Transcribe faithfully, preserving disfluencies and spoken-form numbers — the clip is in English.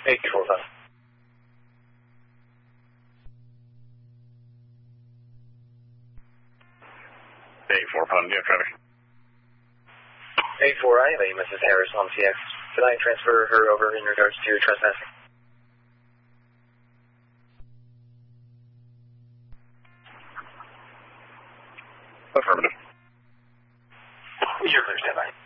eight four five. eight four five, do you have traffic? eight four, I have a Missus Harris on T X. Can I transfer her over in regards to trespassing? Affirmative. You're clear, stand by.